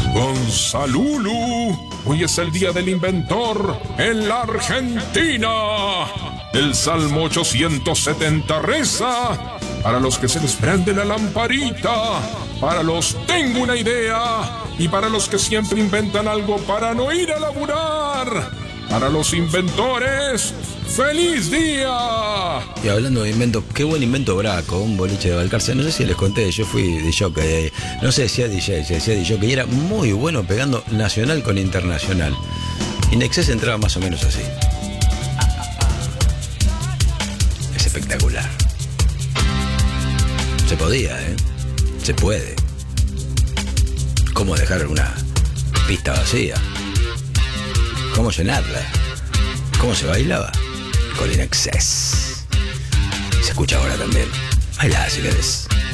Gonzalulu. Hoy es el día del inventor en la Argentina. El Salmo 870 reza: para los que se les prende la lamparita, para los tengo una idea, y para los que siempre inventan algo para no ir a laburar. Para los inventores, ¡feliz día! Y hablando de invento, qué buen invento Braco, un boliche de Balcarce. No sé si les conté, yo fui DJ, no sé si decía DJ, y era muy bueno pegando nacional con internacional. Inexcess entraba más o menos así. Es espectacular. Se podía, se puede. ¿Cómo dejar una pista vacía? ¿Cómo llenarla? ¿Cómo se bailaba? Con Inexcess. Se escucha ahora también. Bailá si querés.